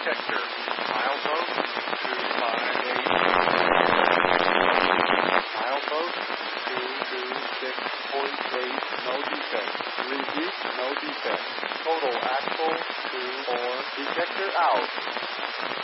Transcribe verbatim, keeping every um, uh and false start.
detector. Milepost two five eight. Milepost two two six point eight. No defect. Repeat, no defect. Total axle two four. Detector out.